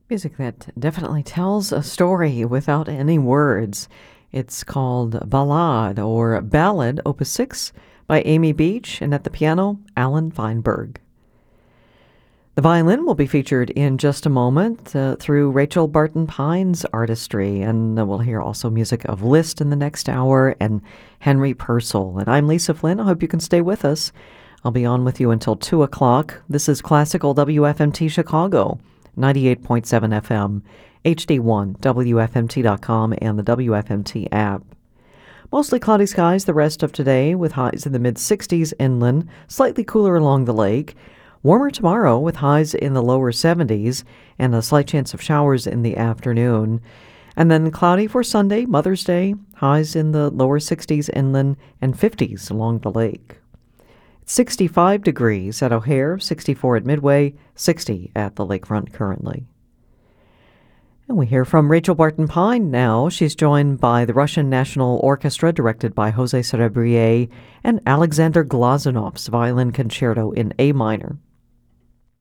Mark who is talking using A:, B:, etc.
A: Music that definitely tells a story without any words. It's called Ballade or Ballad, Opus 6 by Amy Beach, and at the piano, Alan Feinberg. The violin will be featured in just a moment through Rachel Barton Pine's artistry, and we'll hear also music of Liszt in the next hour and Henry Purcell. And I'm Lisa Flynn. I hope you can stay with us. I'll be on with you until 2 o'clock. This is Classical WFMT Chicago, 98.7 FM, HD1, WFMT.com, and the WFMT app. Mostly cloudy skies the rest of today, with highs in the mid-60s inland, slightly cooler along the lake. Warmer tomorrow with highs in the lower 70s and a slight chance of showers in the afternoon. And then cloudy for Sunday, Mother's Day, highs in the lower 60s inland and 50s along the lake. 65 degrees at O'Hare, 64 at Midway, 60 at the lakefront currently. And we hear from Rachel Barton Pine now. She's joined by the Russian National Orchestra, directed by Jose Serebrier, and Alexander Glazunov's Violin Concerto in A minor.